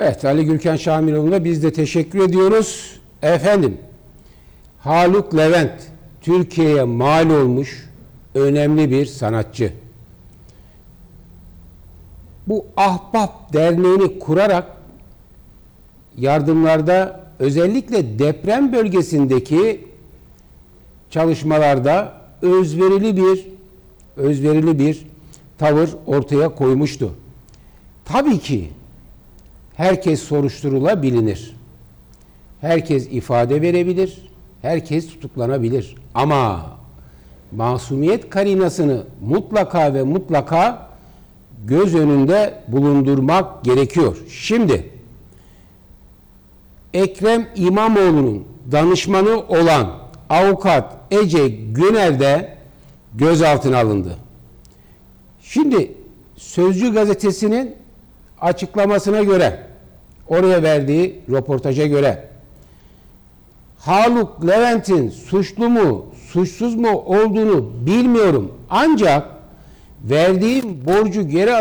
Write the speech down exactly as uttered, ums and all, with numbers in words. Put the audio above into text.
Evet, Ali Gürkan Şamiloğlu'na biz de teşekkür ediyoruz. Efendim, Haluk Levent Türkiye'ye mal olmuş önemli bir sanatçı. Bu Ahbap Derneği'ni kurarak yardımlarda, özellikle deprem bölgesindeki çalışmalarda özverili bir özverili bir tavır ortaya koymuştu. Tabii ki herkes soruşturulabilir. Herkes ifade verebilir. Herkes tutuklanabilir. Ama masumiyet karinasını mutlaka ve mutlaka göz önünde bulundurmak gerekiyor. Şimdi Ekrem İmamoğlu'nun danışmanı olan avukat Ece Güner de gözaltına alındı. Şimdi Sözcü gazetesinin açıklamasına göre, oraya verdiği röportaja göre Haluk Levent'in suçlu mu, suçsuz mu olduğunu bilmiyorum. Ancak verdiğim borcu geri